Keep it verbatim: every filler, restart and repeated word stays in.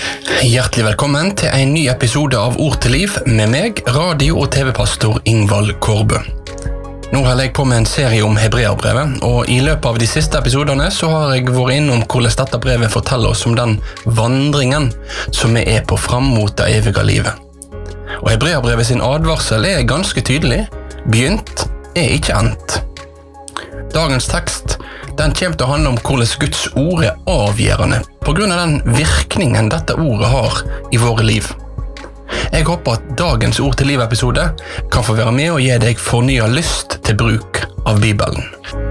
Hjertelig velkommen til en ny episode av Ord til liv med meg, radio- og tv-pastor Ingvald Kårbø. Nå holder jeg på med en serie om Hebreerbrevet, og i løpet av de siste episodene så har jeg vært innom hvordan dette brevet forteller oss om den vandringen som vi er på fram mot det evige livet. Og Hebreerbrevet sin advarsel er ganske tydelig. Begynt er ikke endt. Dagens tekst den kommer til å handle om hvordan Guds ord er avgjørende på grunn av den virkningen dette ordet har i våre liv. Jeg håper at dagens Ord til liv-episode kan få være med og gi deg fornyet lyst til bruk av Bibelen.